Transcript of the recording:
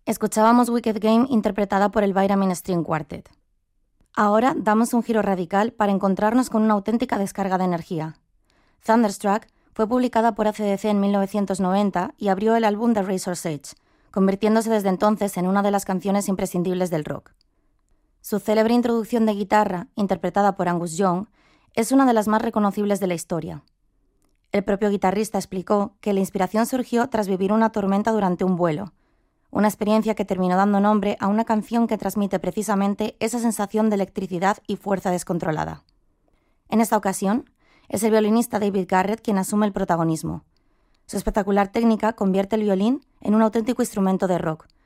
Escuchábamos Wicked Game interpretada por el Vitamin String Quartet. Ahora damos un giro radical para encontrarnos con una auténtica descarga de energía. Thunderstruck fue publicada por AC/DC en 1990 y abrió el álbum The Razor's Edge, convirtiéndose desde entonces en una de las canciones imprescindibles del rock. Su célebre introducción de guitarra, interpretada por Angus Young, es una de las más reconocibles de la historia. El propio guitarrista explicó que la inspiración surgió tras vivir una tormenta durante un vuelo, una experiencia que terminó dando nombre a una canción que transmite precisamente esa sensación de electricidad y fuerza descontrolada. En esta ocasión, es el violinista David Garrett quien asume el protagonismo. Su espectacular técnica convierte el violín en un auténtico instrumento de rock,